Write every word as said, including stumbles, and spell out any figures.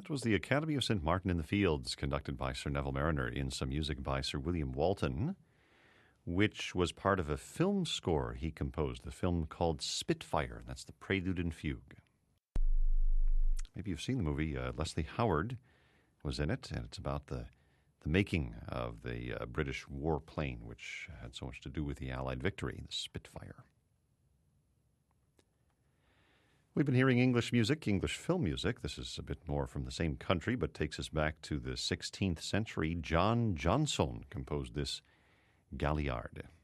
That was the Academy of Saint Martin in the Fields, conducted by Sir Neville Mariner in some music by Sir William Walton, which was part of a film score he composed, the film called Spitfire. That's the Prelude and Fugue. Maybe you've seen the movie. Uh, Leslie Howard was in it, and it's about the, the making of the uh, British warplane, which had so much to do with the Allied victory, the Spitfire. We've been hearing English music, English film music. This is a bit more from the same country, but takes us back to the sixteenth century. John Johnson composed this Galliard.